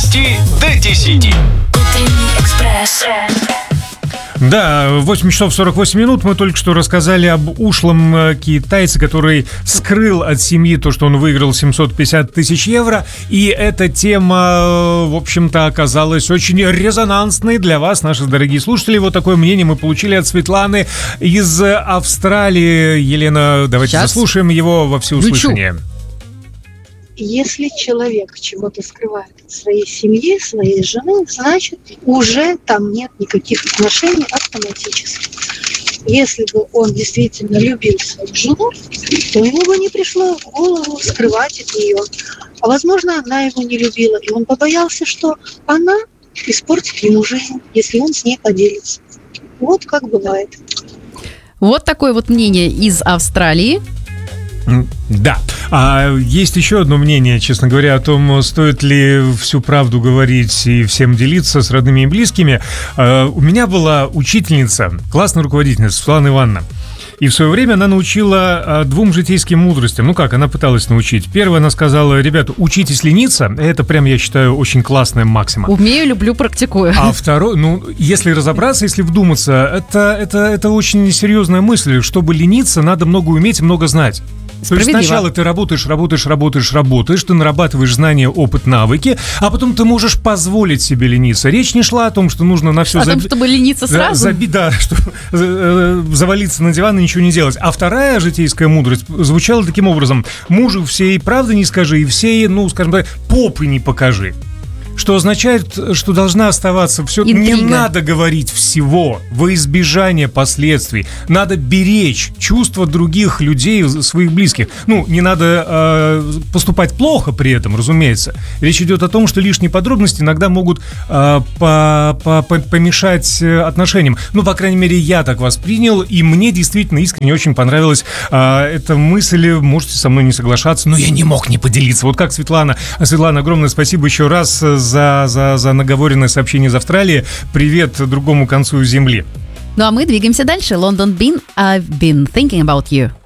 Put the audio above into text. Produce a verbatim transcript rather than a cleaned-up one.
шести до десяти. Утренний экспресс. Да, восемь часов сорок восемь минут. Мы только что рассказали об ушлом китайце, который скрыл от семьи то, что он выиграл семьсот пятьдесят тысяч евро. И эта тема, в общем-то, оказалась очень резонансной для вас, наши дорогие слушатели. Вот такое мнение мы получили от Светланы из Австралии. Елена, давайте Сейчас. заслушаем его во всеуслышание. Если человек чего-то скрывает от своей семьи, своей жены, значит, уже там нет никаких отношений автоматически. Если бы он действительно любил свою жену, то ему бы не пришло в голову скрывать от нее. А возможно, она его не любила, и он побоялся, что она испортит ему жизнь, если он с ней поделится. Вот как бывает. Вот такое вот мнение из Австралии. Да. А есть еще одно мнение, честно говоря, о том, стоит ли всю правду говорить и всем делиться с родными и близкими. А, у меня была учительница, классная руководительница Светлана Ивановна. И в свое время она научила а, двум житейским мудростям. Ну как, она пыталась научить. Первое, она сказала: ребята, учитесь лениться. Это прям, я считаю, очень классная максима. Умею, люблю, практикую. А второе, ну, если разобраться, если вдуматься, это, это, это очень серьезная мысль. Чтобы лениться, надо много уметь и много знать. То есть сначала ты работаешь, работаешь, работаешь, работаешь, ты нарабатываешь знания, опыт, навыки, а потом ты можешь позволить себе лениться. Речь не шла о том, что нужно на все О том, чтобы лениться сразу? Забить, да, чтобы э, завалиться на диван и ничего не делать. А вторая житейская мудрость звучала таким образом: мужу всей правды не скажи и всей, ну, скажем так, попы не покажи. Что означает, что должна оставаться все. Интрига. Не надо говорить всего во избежание последствий. Надо беречь чувства других людей, своих близких. Ну, не надо э, поступать плохо при этом, разумеется. Речь идет о том, что лишние подробности иногда могут э, по, по, по, помешать отношениям. Ну, по крайней мере, я так воспринял, и мне действительно искренне очень понравилась э, эта мысль. Можете со мной не соглашаться, но я не мог не поделиться. Вот как Светлана. Светлана, огромное спасибо еще раз За, за, за наговоренное сообщение из Австралии. Привет другому концу земли. Ну а мы двигаемся дальше. Лондон Бин, I've been thinking about you.